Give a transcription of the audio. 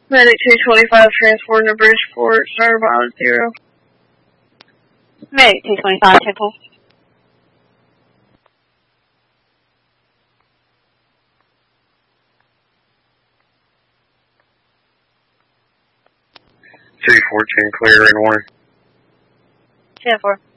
Medic 225 transporting to Bridgeport, starter pilot 0. Medic 225, Temple. C14 clear in 1. 10-4.